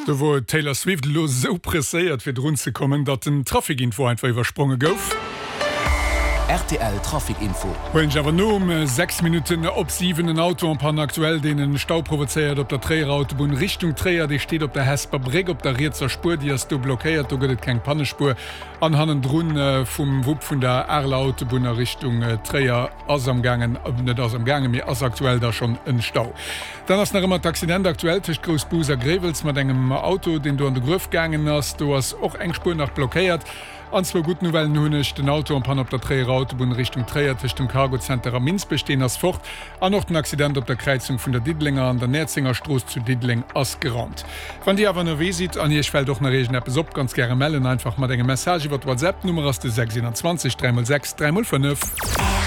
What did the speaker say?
Da wo Taylor Swift los so pressiert fir run ze kommen, dat den Trafikinfo einfach übersprunge gouf. RTL Trafikinfo. Wenn ich aber nur um 6 Minuten op 7 Auto an Pan aktuell den Stau provoziert op der Trägerautobahn Richtung Träger, die steht op der Hesper Breg op der Rietzer Spur, die hast du blockiert, du gehtt kein Pannespur anhannen Drun vom Wupp von der Erlautobahner Richtung Träger as am gangen net as am gange mir as aktuell da schon en Stau. Dann hast noch immer Accident aktuell durch Großbuser Grevels mit engem Auto, den du an den Griff gegangen hast, du hast auch eng Spur nach blockiert. An zwei guten Novellen hunnech den Auto an Pan op der Trägerautobahn Richtung Träger zwischen dem Cargo Center am Minsk bestehen as fort. An noch den Accident op der Kreuzung von der Diedlinger an der Nerzingerstroß zu Diedling ass gerannt. Wann die aber nur wie an ich fällt doch Regen App op ganz gerne melden einfach mal de Message über WhatsApp Nummer aus der 620 306 305.